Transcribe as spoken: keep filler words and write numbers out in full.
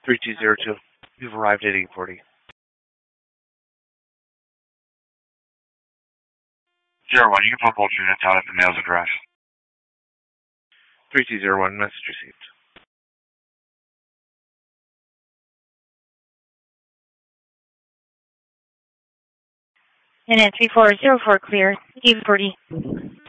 three two zero two. You've arrived at eight forty. Zero one, you can put both units out at the mail's address. three two zero one, message received. And at three four zero four, clear, eight forty.